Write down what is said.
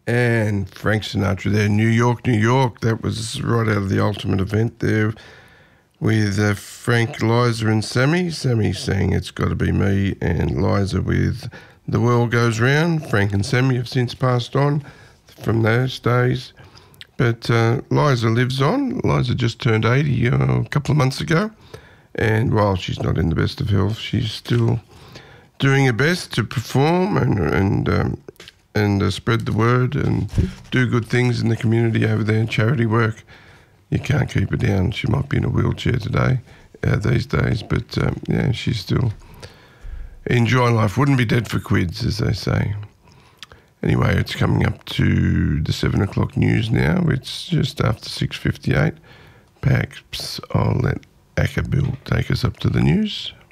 And Frank Sinatra there, New York, New York. That was right out of the Ultimate event there with Frank, Liza and Sammy. Sammy saying It's Got to Be Me, and Liza with The World Goes Round. Frank and Sammy have since passed on from those days. But Liza lives on. Liza just turned 80 a couple of months ago. And while she's not in the best of health, she's still doing her best to perform and spread the word and do good things in the community over there in charity work. You can't keep her down. She might be in a wheelchair today, these days, but yeah, she's still enjoying life. Wouldn't be dead for quids, as they say. Anyway, it's coming up to the 7 o'clock news now. It's just after 6:58. Perhaps I'll let Ackerbill take us up to the news.